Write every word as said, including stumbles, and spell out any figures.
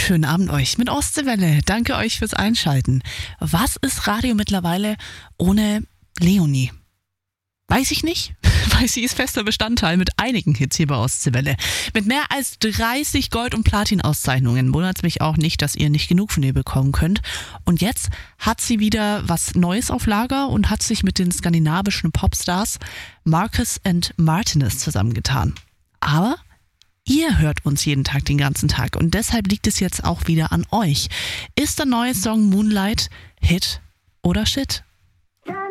Schönen Abend euch mit Ostseewelle. Danke euch fürs Einschalten. Was ist Radio mittlerweile ohne Leonie? Weiß ich nicht, weil sie ist fester Bestandteil mit einigen Hits hier bei Ostseewelle. Mit mehr als dreißig Gold- und Platin-Auszeichnungen wundert es mich auch nicht, dass ihr nicht genug von ihr bekommen könnt. Und jetzt hat sie wieder was Neues auf Lager und hat sich mit den skandinavischen Popstars Marcus and Martinus zusammengetan. Aber ihr hört uns jeden Tag den ganzen Tag und deshalb liegt es jetzt auch wieder an euch. Ist der neue Song Moonlight Hit oder Shit?